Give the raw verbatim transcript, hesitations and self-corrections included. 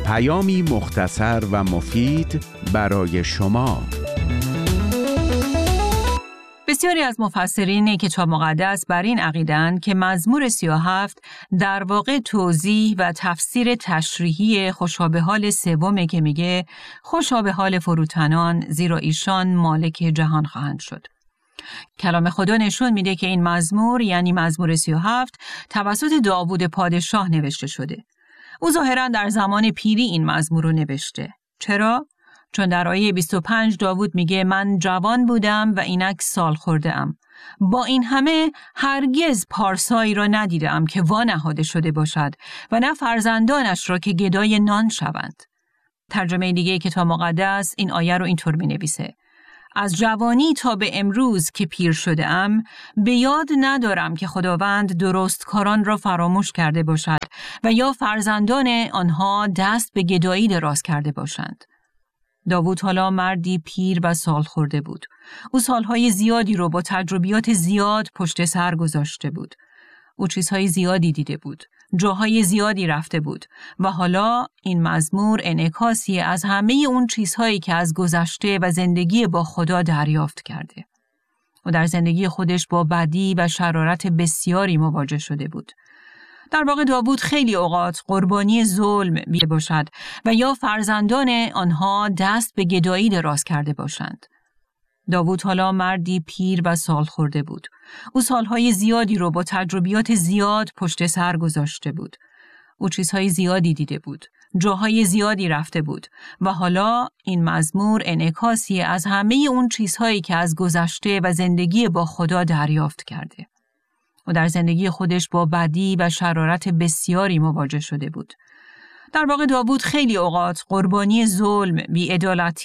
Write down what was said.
پیامی مختصر و مفید برای شما. بسیاری از مفسرین کتاب مقدس بر این عقیده‌اند که مزمور سی و هفت در واقع توضیح و تفسیر تشریحی خوشا به حال سومه که میگه خوشا به حال فروتنان زیرا ایشان مالک جهان خواهند شد. کلام خدا نشون میده که این مزمور یعنی مزمور سی و هفت توسط داوود پادشاه نوشته شده. او ظاهراً در زمان پیری این مزمور رو نوشته. چرا؟ چون در آیه بیست و پنج داوود میگه من جوان بودم و اینک سال خورده ام. با این همه هرگز پارسایی را ندیدم که وانهاده شده باشد و نه فرزندانش را که گدای نان شوند. ترجمه دیگه کتاب مقدس این آیه رو اینطور می نویسه: از جوانی تا به امروز که پیر شده ام به یاد ندارم که خداوند درستکاران را فراموش کرده باشد و یا فرزندان آنها دست به گدایی دراز کرده باشند. داوود حالا مردی پیر و سال خورده بود. او سالهای زیادی رو با تجربیات زیاد پشت سر گذاشته بود. او چیزهای زیادی دیده بود. جاهای زیادی رفته بود و حالا این مزمور انعکاسی از همه اون چیزهایی که از گذشته و زندگی با خدا دریافت کرده. و در زندگی خودش با بدی و شرارت بسیاری مواجه شده بود. در واقع داوود خیلی اوقات قربانی ظلم بیده باشد و یا فرزندان آنها دست به گدایی دراز کرده باشند. داوود حالا مردی پیر و سال خورده بود. او سالهای زیادی رو با تجربیات زیاد پشت سر گذاشته بود. او چیزهای زیادی دیده بود. جاهای زیادی رفته بود و حالا این مزمور انعکاسی از همه اون چیزهایی که از گذشته و زندگی با خدا دریافت کرده. و در زندگی خودش با بدی و شرارت بسیاری مواجه شده بود. در واقع داوود خیلی اوقات قربانی ظلم، بی‌عدالتی